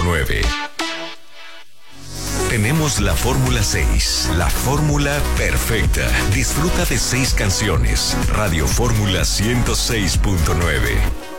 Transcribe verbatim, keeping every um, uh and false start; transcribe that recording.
nueve. Tenemos la Fórmula seis, la fórmula perfecta. Disfruta de seis canciones. Radio Fórmula ciento seis punto nueve.